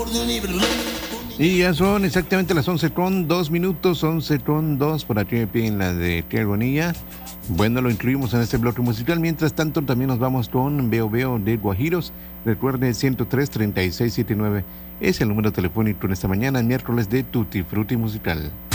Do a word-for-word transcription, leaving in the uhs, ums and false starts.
Y ya son exactamente las once con dos minutos, once con dos por aquí en la de Tierra Bonilla. Bueno, lo incluimos en este bloque musical. Mientras tanto, también nos vamos con Veo Veo de Guajiros. Recuerde, ciento tres, treinta y seis setenta y nueve es el número telefónico en esta mañana, miércoles de Tutti Frutti Musical.